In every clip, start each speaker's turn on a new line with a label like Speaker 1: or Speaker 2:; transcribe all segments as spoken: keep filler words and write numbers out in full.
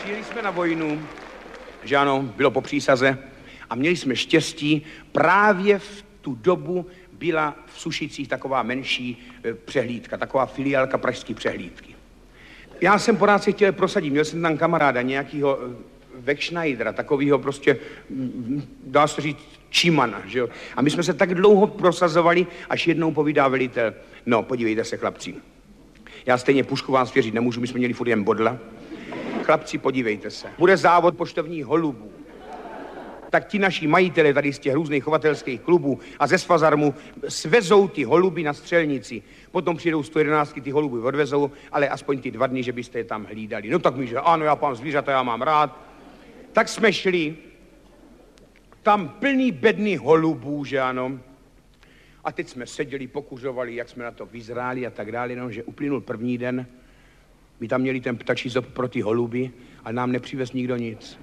Speaker 1: přijeli jsme na vojnu, že ano, bylo po přísaze a měli jsme štěstí, právě v tu dobu byla v Sušicích taková menší e, přehlídka, taková filiálka pražské přehlídky. Já jsem pořád se chtěl prosadit, měl jsem tam kamaráda nějakýho e, Wegschneidera, takovýho prostě, dá se říct, čímana, že jo. A my jsme se tak dlouho prosazovali, až jednou povídá velitel, no, podívejte se, chlapci, já stejně pušku vám svěřit nemůžu, my jsme měli furt jen bodla. Chlapci, podívejte se, bude závod poštovních holubů. Tak ti naši majitele tady z těch různých chovatelských klubů a ze Svazarmu svezou ty holuby na střelnici. Potom přijdou sto jedenáctky, ty holuby odvezou, ale aspoň ty dva dny, že byste je tam hlídali. No tak mi, že ano, já pán zvířata, já mám rád. Tak jsme šli, tam plný bedny holubů, že ano. A teď jsme seděli, pokuřovali, jak jsme na to vyzráli a tak dále, no, že uplynul první den. My tam měli ten ptačí zob pro ty holuby, ale nám nepřivez nikdo nic.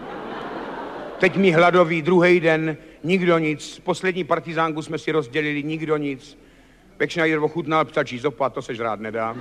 Speaker 1: Teď mi hladový, druhý den, nikdo nic. Poslední partizánku jsme si rozdělili, nikdo nic. Wegschneider ochutnal ptačí zob a to se žrát nedá.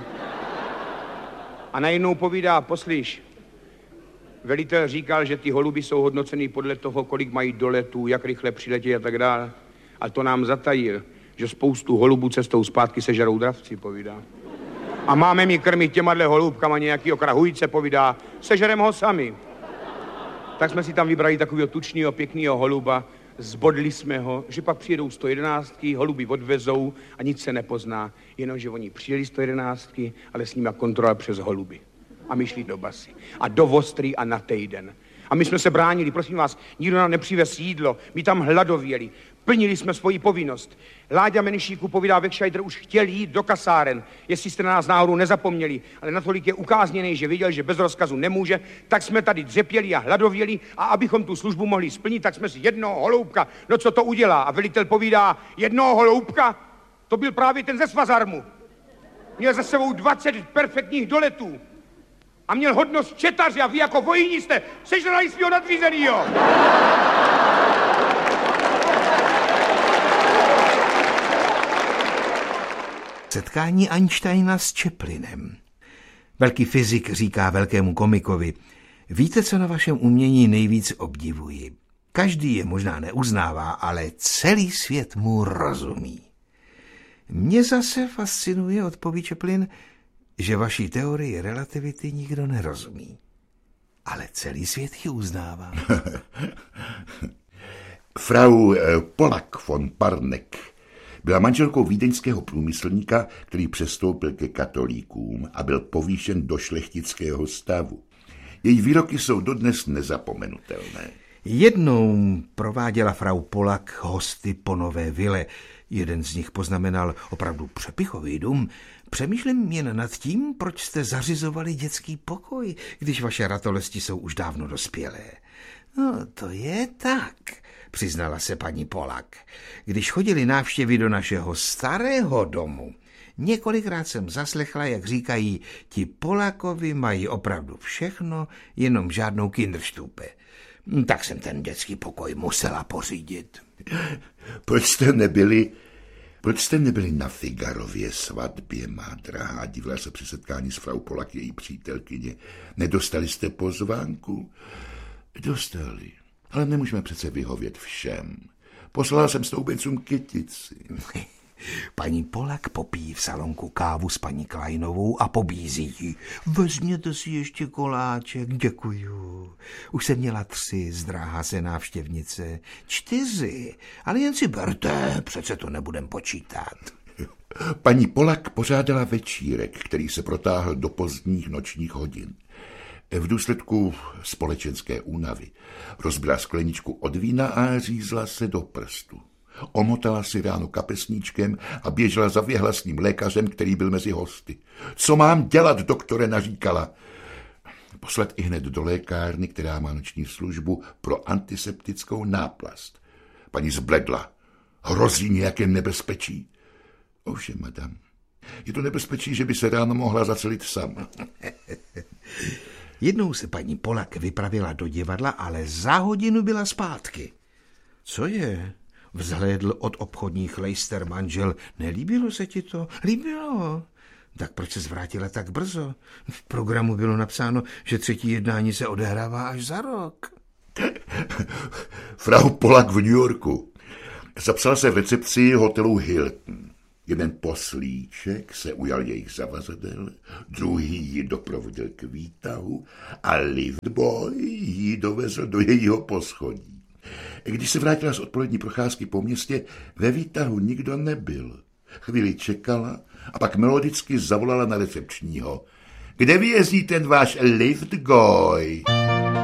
Speaker 1: A najednou povídá, poslyš, velitel říkal, že ty holuby jsou hodnoceny podle toho, kolik mají doletů, jak rychle přiletí a tak dále. Ale to nám zatajil, že spoustu holubů cestou zpátky sežerou dravci, povídá. A máme mi krmit těmadle holubkama nějakýho krahujce, povídá, sežerem ho sami. Tak jsme si tam vybrali takového tučného, pěkného holuba, zbodli jsme ho, že pak přijedou sto jedenáctky, holuby odvezou a nic se nepozná, jenomže oni přijeli sto jedenáctky, ale s nimi kontrola přes holuby. A my šli do basy a do Vostrý a na týden. A my jsme se bránili, prosím vás, nikdo nám nepřivez jídlo, my tam hladověli, plnili jsme svoji povinnost. Láďa Menšíku, povídá, Wegschneider už chtěl jít do kasáren, jestli jste na nás náhodou nezapomněli, ale natolik je ukázněný, že viděl, že bez rozkazu nemůže, tak jsme tady dřepěli a hladověli a abychom tu službu mohli splnit, tak jsme si jednoho holoubka, no co to udělá? A velitel povídá, jednoho holoubka? To byl právě ten ze Svazarmu. Měl za sebou dvacet perfektních doletů. A měl hodnost četaře a vy jako vojní jste sežrali svýho nadřízenýho.
Speaker 2: Setkání Einsteina s Chaplinem. Velký fyzik říká velkému komikovi, víte, co na vašem umění nejvíc obdivuji? Každý je možná neuznává, ale celý svět mu rozumí. Mě zase fascinuje, odpoví Chaplin, že vaší teorii relativity nikdo nerozumí. Ale celý svět ji uznává.
Speaker 3: Frau Polak von Parnek byla manželkou vídeňského průmyslníka, který přestoupil ke katolíkům a byl povýšen do šlechtického stavu. Její výroky jsou dodnes nezapomenutelné.
Speaker 2: Jednou prováděla frau Polak hosty po nové vile. Jeden z nich poznamenal opravdu přepichový dům. Přemýšlím jen nad tím, proč jste zařizovali dětský pokoj, když vaše ratolesti jsou už dávno dospělé. No, to je tak, přiznala se paní Polak. Když chodili návštěvy do našeho starého domu, několikrát jsem zaslechla, jak říkají, ti Polakovi mají opravdu všechno, jenom žádnou Kinderstube. Tak jsem ten dětský pokoj musela pořídit.
Speaker 3: Proč jste nebyli... Proč jste nebyli na Figarově svatbě, má drahá, divila se při setkání s frau Polak, její přítelkyně. Nedostali jste pozvánku? Dostali, ale nemůžeme přece vyhovět všem. Poslala jsem stoupencům kytici.
Speaker 2: Paní Polak popíjí v salonku kávu s paní Kleinovou a pobízí jí. Vezměte si ještě koláček, děkuju. Už jsem měla tři, zdráhá se návštěvnice. Čtyři, ale jen si berte, přece to nebudem počítat.
Speaker 3: Paní Polak pořádala večírek, který se protáhl do pozdních nočních hodin. V důsledku společenské únavy rozbila skleničku od vína a řízla se do prstu. Omotala si ráno kapesníčkem a běžela za věhlasným lékařem, který byl mezi hosty. Co mám dělat, doktore, naříkala. Poslat i hned do lékárny, která má noční službu pro antiseptickou náplast. Paní zbledla. Hrozí nějaké nebezpečí? Ovšem, madam, je to nebezpečí, že by se ráno mohla zacelit sama.
Speaker 2: Jednou se paní Polak vypravila do divadla, ale za hodinu byla zpátky. Co je? Vzhlédl od obchodních lejster manžel. Nelíbilo se ti to? Líbilo. Tak proč se zvrátila tak brzo? V programu bylo napsáno, že třetí jednání se odehrává až za rok.
Speaker 3: Frau Polak v New Yorku. Zapsal se v recepci hotelu Hilton. Jeden poslíček se ujal jejich zavazadel, druhý ji doprovodil k výtahu a liftboy ji dovezl do jejího poschodí. Když se vrátila z odpolední procházky po městě, ve výtahu nikdo nebyl. Chvíli čekala a pak melodicky zavolala na recepčního. Kde vězí ten váš liftboy?